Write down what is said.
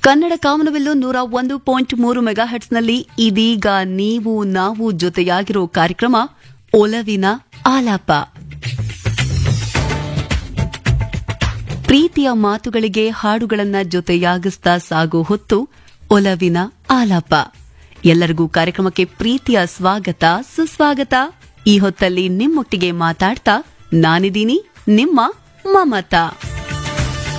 ಕನ್ನಡ ಕಾಮನಬಿಲ್ಲು 101.3 ಮೆಗಾಹೆಟ್ಸ್ನಲ್ಲಿ ಇದೀಗ ನೀವು ನಾವು ಜೊತೆಯಾಗಿರೋ ಕಾರ್ಯಕ್ರಮ ಒಲವಿನ ಆಲಾಪ. ಪ್ರೀತಿಯ ಮಾತುಗಳಿಗೆ ಹಾಡುಗಳನ್ನ ಜೊತೆಯಾಗಿಸ್ತಾ ಸಾಗೋ ಹೊತ್ತು ಒಲವಿನ ಆಲಾಪ. ಎಲ್ಲರಿಗೂ ಕಾರ್ಯಕ್ರಮಕ್ಕೆ ಪ್ರೀತಿಯ ಸ್ವಾಗತ ಸುಸ್ವಾಗತ. ಈ ಹೊತ್ತಲ್ಲಿ ನಿಮ್ಮೊಟ್ಟಿಗೆ ಮಾತಾಡ್ತಾ ನಾನಿದ್ದೀನಿ ನಿಮ್ಮ ಮಮತಾ.